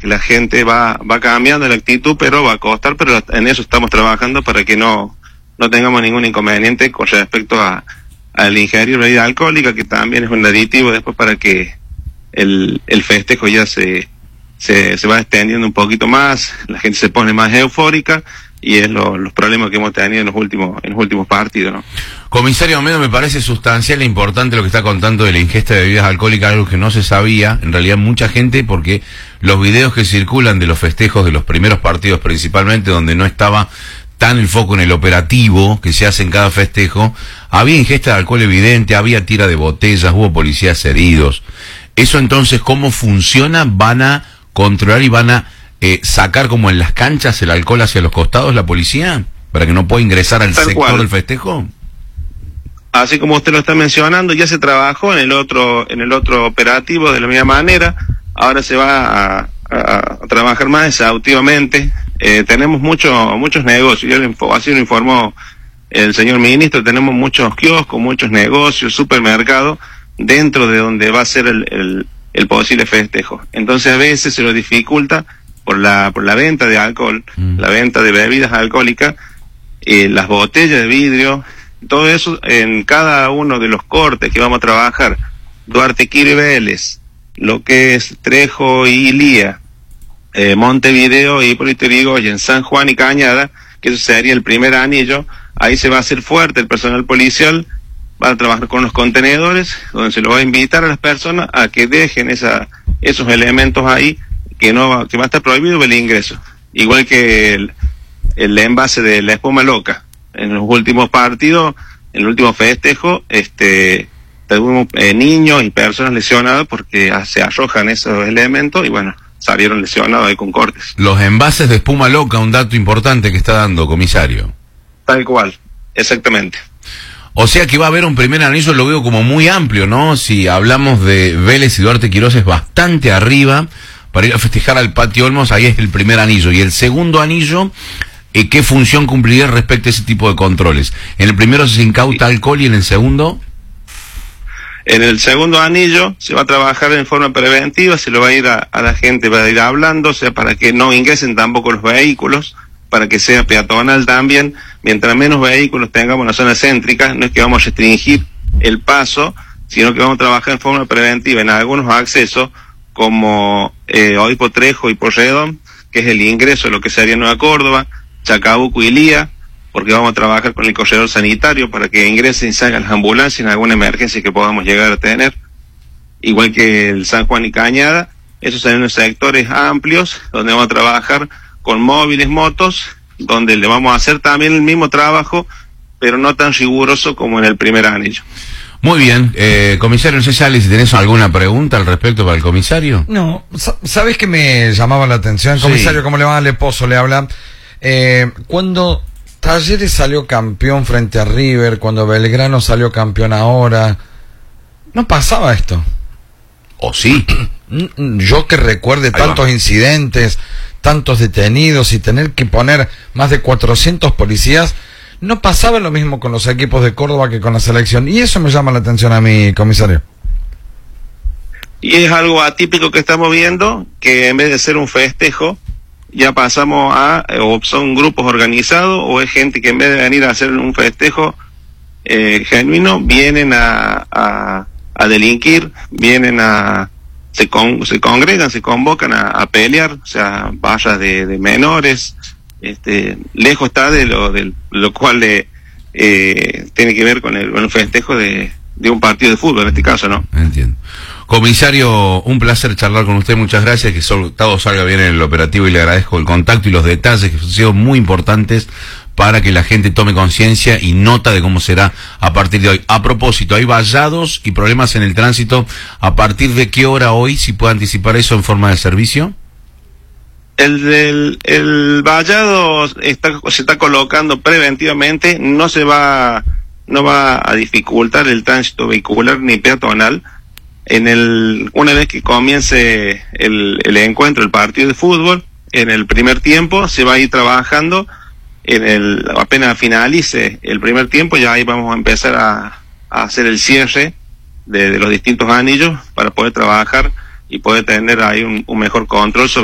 que la gente va cambiando la actitud, pero va a costar, pero en eso estamos trabajando para que no tengamos ningún inconveniente con respecto al ingerir bebida alcohólica, que también es un aditivo después para que el festejo ya se va extendiendo un poquito más, la gente se pone más eufórica, y es los problemas que hemos tenido en los últimos partidos, ¿no? Comisario Olmedo, me parece sustancial e importante lo que está contando de la ingesta de bebidas alcohólicas, algo que no se sabía, en realidad mucha gente, porque los videos que circulan de los festejos de los primeros partidos principalmente, donde no estaba tan el foco en el operativo que se hace en cada festejo, había ingesta de alcohol evidente, había tira de botellas, hubo policías heridos. Eso entonces, ¿cómo funciona? ¿Van a controlar y van a sacar como en las canchas el alcohol hacia los costados la policía para que no pueda ingresar al sector del festejo? Así como usted lo está mencionando, ya se trabajó en el otro operativo de la misma manera. Ahora se va a trabajar más exhaustivamente. Tenemos muchos negocios, así lo informó el señor ministro, tenemos muchos kioscos, muchos negocios, supermercados dentro de donde va a ser el posible festejo. Entonces a veces se lo dificulta por la venta de alcohol, la venta de bebidas alcohólicas, las botellas de vidrio, todo eso en cada uno de los cortes que vamos a trabajar, Duarte, Quiro y Vélez, lo que es Trejo y Ilía, Montevideo y Hipólito Yrigoyen, San Juan y Cañada, que eso sería el primer anillo. Ahí se va a hacer fuerte el personal policial, va a trabajar con los contenedores, donde se lo va a invitar a las personas a que dejen esos elementos ahí, que va a estar prohibido el ingreso. Igual que el envase de la espuma loca. En los últimos partidos, en el último festejo, tuvimos niños y personas lesionadas porque se arrojan esos elementos y bueno, salieron lesionados ahí con cortes. Los envases de espuma loca, un dato importante que está dando, comisario. Tal cual, exactamente. O sea que va a haber un primer anillo, lo veo como muy amplio, ¿no? Si hablamos de Vélez y Duarte Quirós, es bastante arriba para ir a festejar al Patio Olmos, ahí es el primer anillo. Y el segundo anillo, ¿qué función cumpliría respecto a ese tipo de controles? En el primero se incauta alcohol y en el segundo... En el segundo anillo se va a trabajar en forma preventiva, se lo va a ir a la gente, va a ir hablando, o sea, para que no ingresen tampoco los vehículos, para que sea peatonal también. Mientras menos vehículos tengamos en la zona céntrica, no es que vamos a restringir el paso, sino que vamos a trabajar en forma preventiva en algunos accesos, como Oipo Trejo y Porredón, que es el ingreso de lo que sería Nueva Córdoba, Chacabuco y Lía, porque vamos a trabajar con el corredor sanitario para que ingresen y salgan las ambulancias en alguna emergencia que podamos llegar a tener, igual que el San Juan y Cañada. Esos son unos sectores amplios donde vamos a trabajar con móviles, motos, donde le vamos a hacer también el mismo trabajo, pero no tan riguroso como en el primer anillo. Muy bien, comisario, no sé si tenés alguna pregunta al respecto para el comisario. No, ¿sabes qué me llamaba la atención? Comisario, ¿cómo le va? Leposo le habla. Cuando Talleres salió campeón frente a River, cuando Belgrano salió campeón ahora, ¿no pasaba esto? ¿O sí? Yo que recuerde tantos incidentes, tantos detenidos y tener que poner más de 400 policías, no pasaba lo mismo con los equipos de Córdoba que con la selección, y eso me llama la atención a mí, comisario. Y es algo atípico que estamos viendo, que en vez de ser un festejo, ya pasamos o son grupos organizados, o es gente que en vez de venir a hacer un festejo genuino, vienen a delinquir, vienen se congregan, se convocan a pelear, o sea, vallas de menores, lejos está de lo cual tiene que ver con el festejo de un partido de fútbol, en este caso, ¿no? Entiendo. Comisario, un placer charlar con usted, muchas gracias, que todo salga bien en el operativo y le agradezco el contacto y los detalles que han sido muy importantes para que la gente tome conciencia y nota de cómo será a partir de hoy. A propósito, hay vallados y problemas en el tránsito, ¿a partir de qué hora hoy, si puede anticipar eso en forma de servicio? El vallado se está colocando preventivamente, no va a dificultar el tránsito vehicular ni peatonal. Una vez que comience el encuentro, el partido de fútbol, en el primer tiempo se va a ir trabajando, apenas finalice el primer tiempo, ya ahí vamos a empezar a hacer el cierre de los distintos anillos para poder trabajar y poder tener ahí un mejor control sobre